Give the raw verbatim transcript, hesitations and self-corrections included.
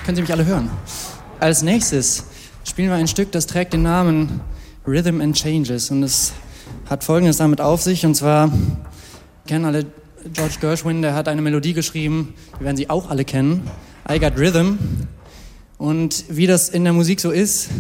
Können Sie mich alle hören? Als nächstes spielen wir ein Stück, das trägt den Namen Rhythm and Changes. Und es hat Folgendes damit auf sich. Und zwar kennen alle George Gershwin, der hat eine Melodie geschrieben, die werden Sie auch alle kennen. I Got Rhythm. Und wie das in der Musik so ist,